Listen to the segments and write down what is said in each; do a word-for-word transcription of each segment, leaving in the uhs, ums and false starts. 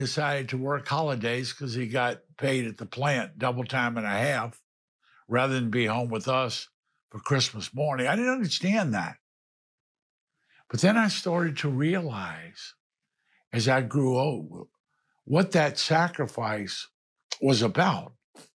decided to work holidays because he got paid at the plant double time and a half rather than be home with us for Christmas morning. I didn't understand that. But then I started to realize as I grew old what that sacrifice was about.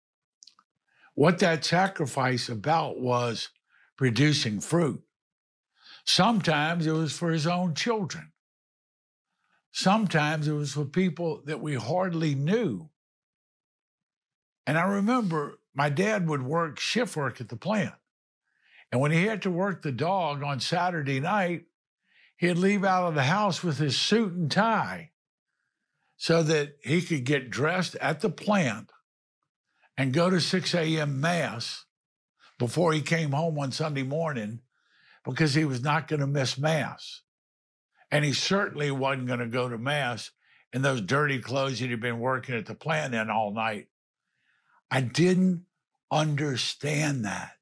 What that sacrifice about was producing fruit. Sometimes it was for his own children. Sometimes it was for people that we hardly knew. And I remember my dad would work shift work at the plant. And when he had to work the dog on Saturday night, he'd leave out of the house with his suit and tie so that he could get dressed at the plant and go to six a.m. Mass before he came home on Sunday morning because he was not going to miss Mass. And he certainly wasn't going to go to Mass in those dirty clothes that he'd been working at the plant in all night. I didn't understand that.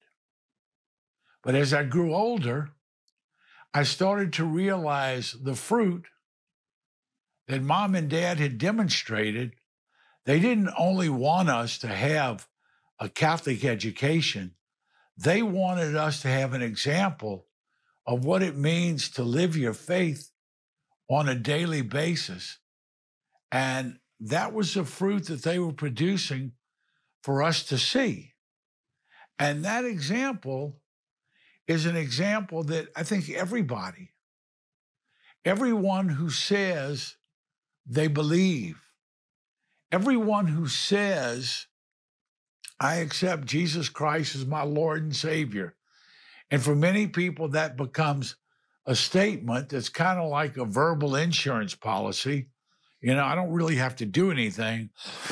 But as I grew older, I started to realize the fruit that mom and dad had demonstrated. They didn't only want us to have a Catholic education, they wanted us to have an example of what it means to live your faith on a daily basis. And that was the fruit that they were producing for us to see. And that example is an example that I think everybody, everyone who says they believe, everyone who says, I accept Jesus Christ as my Lord and Savior. And for many people, that becomes a statement that's kind of like a verbal insurance policy. You know, I don't really have to do anything.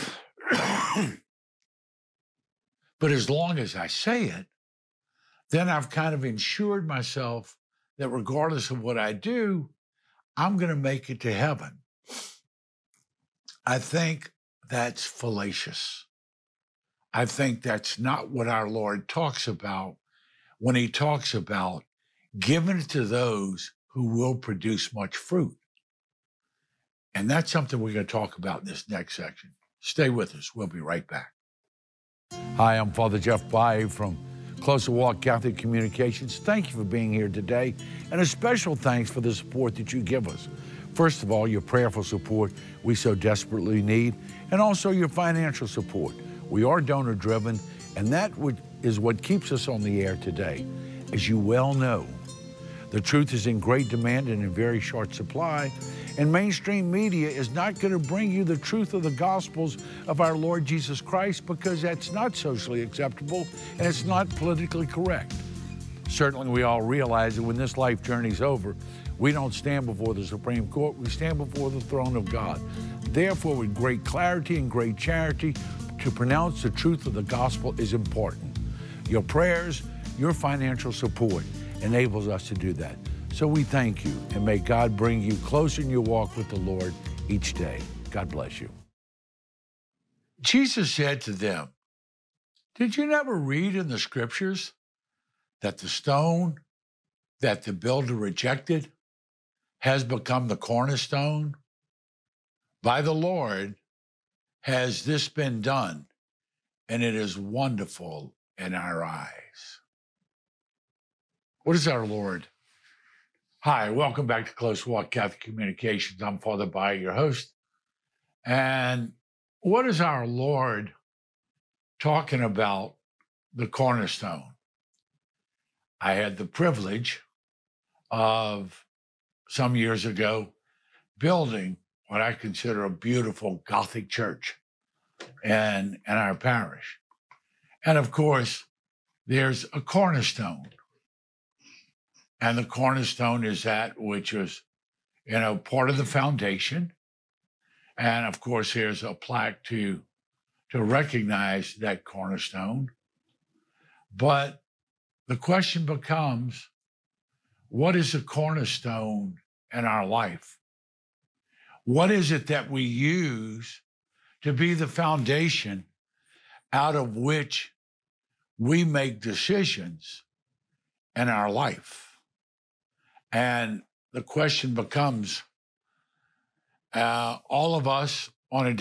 But as long as I say it, then I've kind of insured myself that regardless of what I do, I'm going to make it to heaven. I think that's fallacious. I think that's not what our Lord talks about when he talks about giving it to those who will produce much fruit. And that's something we're going to talk about in this next section. Stay with us. We'll be right back. Hi, I'm Father Jeff Baye from Closer Walk Catholic Communications. Thank you for being here today, and a special thanks for the support that you give us. First of all, your prayerful support we so desperately need, and also your financial support. We are donor-driven, and that is what keeps us on the air today. As you well know, the truth is in great demand and in very short supply, and mainstream media is not going to bring you the truth of the Gospels of our Lord Jesus Christ because that's not socially acceptable and it's not politically correct. Certainly we all realize that when this life journey's over, we don't stand before the Supreme Court, we stand before the throne of God. Therefore, with great clarity and great charity, to pronounce the truth of the gospel is important. Your prayers, your financial support enables us to do that. So we thank you, and may God bring you closer in your walk with the Lord each day. God bless you. Jesus said to them, did you never read in the scriptures that the stone that the builder rejected has become the cornerstone? By the Lord has this been done, and it is wonderful in our eyes. What is our Lord? Hi, welcome back to Close Walk Catholic Communications. I'm Father Baye, your host. And what is our Lord talking about the cornerstone? I had the privilege of some years ago building what I consider a beautiful Gothic church in, in our parish. And of course, there's a cornerstone. And the cornerstone is that which is, you know, part of the foundation. And of course, here's a plaque to, to recognize that cornerstone. But the question becomes, what is a cornerstone in our life? What is it that we use to be the foundation out of which we make decisions in our life? And the question becomes, uh, all of us on a